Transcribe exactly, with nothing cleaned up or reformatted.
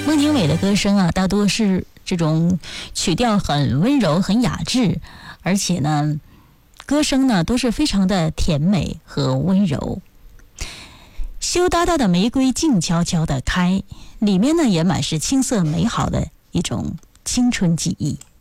孟庭苇的歌声啊，大多是这种曲调很温柔、很雅致，而且呢，歌声呢都是非常的甜美和温柔。羞答答的玫瑰静悄悄地开，里面呢也满是青涩美好的一种青春记忆。